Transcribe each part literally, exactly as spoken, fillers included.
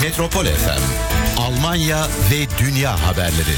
Metropol F M, Almanya ve dünya haberleri.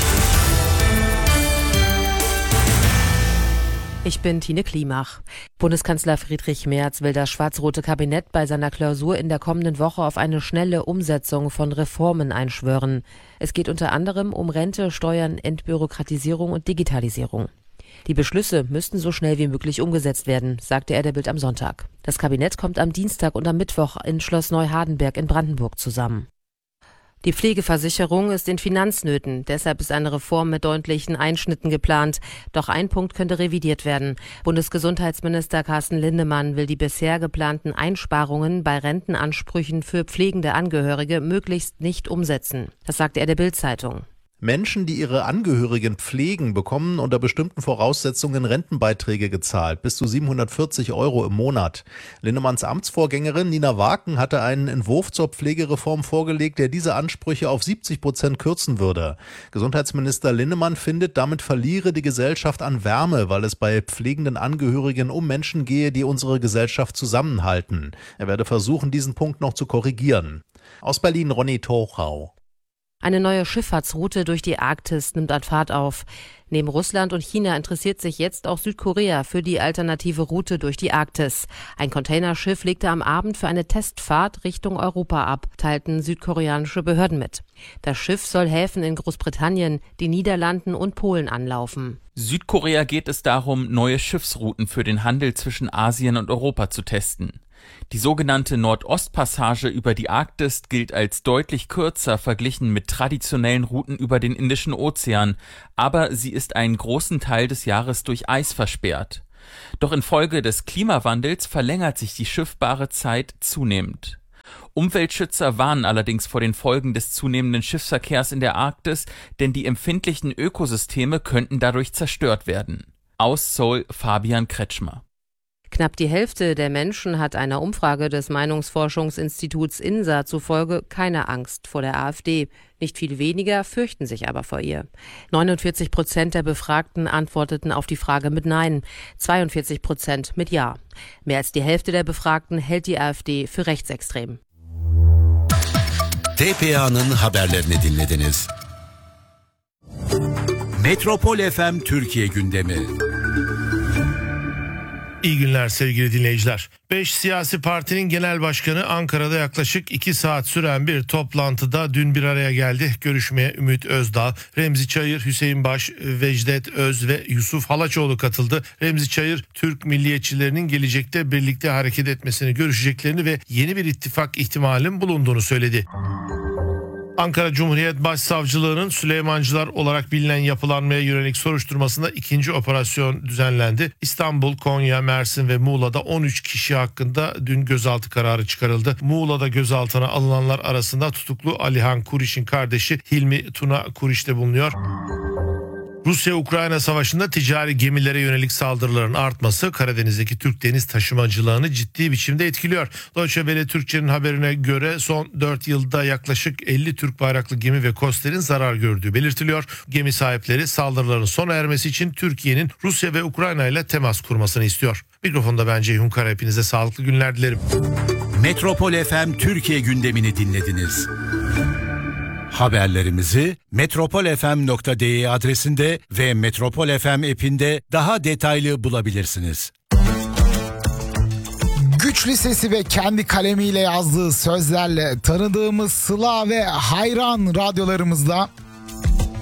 Ich bin Tine Klimach. Bundeskanzler Friedrich Merz will das schwarz-rote Kabinett bei seiner Klausur in der kommenden Woche auf eine schnelle Umsetzung von Reformen einschwören. Es geht unter anderem um Rente, Steuern, Entbürokratisierung und Digitalisierung. Die Beschlüsse müssten so schnell wie möglich umgesetzt werden, sagte er der Bild am Sonntag. Das Kabinett kommt am Dienstag und am Mittwoch in Schloss Neuhardenberg in Brandenburg zusammen. Die Pflegeversicherung ist in Finanznöten, deshalb ist eine Reform mit deutlichen Einschnitten geplant. Doch ein Punkt könnte revidiert werden. Bundesgesundheitsminister Carsten Linnemann will die bisher geplanten Einsparungen bei Rentenansprüchen für pflegende Angehörige möglichst nicht umsetzen. Das sagte er der Bild-Zeitung. Menschen, die ihre Angehörigen pflegen, bekommen unter bestimmten Voraussetzungen Rentenbeiträge gezahlt, bis zu siebenhundertvierzig Euro im Monat. Linnemanns Amtsvorgängerin Nina Waken hatte einen Entwurf zur Pflegereform vorgelegt, der diese Ansprüche auf siebzig Prozent kürzen würde. Gesundheitsminister Linnemann findet, damit verliere die Gesellschaft an Wärme, weil es bei pflegenden Angehörigen um Menschen gehe, die unsere Gesellschaft zusammenhalten. Er werde versuchen, diesen Punkt noch zu korrigieren. Aus Berlin Ronny Tochau. Eine neue Schifffahrtsroute durch die Arktis nimmt an Fahrt auf. Neben Russland und China interessiert sich jetzt auch Südkorea für die alternative Route durch die Arktis. Ein Containerschiff legte am Abend für eine Testfahrt Richtung Europa ab, teilten südkoreanische Behörden mit. Das Schiff soll Häfen in Großbritannien, den Niederlanden und Polen anlaufen. Südkorea geht es darum, neue Schiffsrouten für den Handel zwischen Asien und Europa zu testen. Die sogenannte Nordostpassage über die Arktis gilt als deutlich kürzer verglichen mit traditionellen Routen über den Indischen Ozean, aber sie ist einen großen Teil des Jahres durch Eis versperrt. Doch infolge des Klimawandels verlängert sich die schiffbare Zeit zunehmend. Umweltschützer warnen allerdings vor den Folgen des zunehmenden Schiffsverkehrs in der Arktis, denn die empfindlichen Ökosysteme könnten dadurch zerstört werden. Aus Seoul Fabian Kretschmer. Knapp die Hälfte der Menschen hat einer Umfrage des Meinungsforschungsinstituts INSA zufolge keine Angst vor der AfD. Nicht viel weniger fürchten sich aber vor ihr. neunundvierzig Prozent der Befragten antworteten auf die Frage mit Nein, zweiundvierzig Prozent mit Ja. Mehr als die Hälfte der Befragten hält die AfD für rechtsextrem. T P A'nın haberlerini dinlediniz. Metropol F M Türkiye gündemi. İyi günler sevgili dinleyiciler. Beş siyasi partinin genel başkanı Ankara'da yaklaşık iki saat süren bir toplantıda dün bir araya geldi. Görüşmeye Ümit Özdağ, Remzi Çayır, Hüseyin Baş, Vecdet Öz ve Yusuf Halaçoğlu katıldı. Remzi Çayır, Türk milliyetçilerinin gelecekte birlikte hareket etmesini görüşeceklerini ve yeni bir ittifak ihtimalinin bulunduğunu söyledi. Ankara Cumhuriyet Başsavcılığı'nın Süleymancılar olarak bilinen yapılanmaya yönelik soruşturmasında ikinci operasyon düzenlendi. İstanbul, Konya, Mersin ve Muğla'da on üç kişi hakkında dün gözaltı kararı çıkarıldı. Muğla'da gözaltına alınanlar arasında tutuklu Alihan Kuriş'in kardeşi Hilmi Tuna Kuriş de bulunuyor. Rusya-Ukrayna savaşında ticari gemilere yönelik saldırıların artması Karadeniz'deki Türk deniz taşımacılığını ciddi biçimde etkiliyor. Deutsche Welle Türkçe'nin haberine göre son dört yılda yaklaşık elli Türk bayraklı gemi ve kosterin zarar gördüğü belirtiliyor. Gemi sahipleri saldırıların sona ermesi için Türkiye'nin Rusya ve Ukrayna ile temas kurmasını istiyor. Mikrofonda ben Ceyhun Kara, hepinize sağlıklı günler dilerim. Metropol F M Türkiye gündemini dinlediniz. Haberlerimizi metropol f m nokta d e adresinde ve Metropol F M app'inde daha detaylı bulabilirsiniz. Güçlü sesi ve kendi kalemiyle yazdığı sözlerle tanıdığımız Sıla ve Hayran radyolarımızda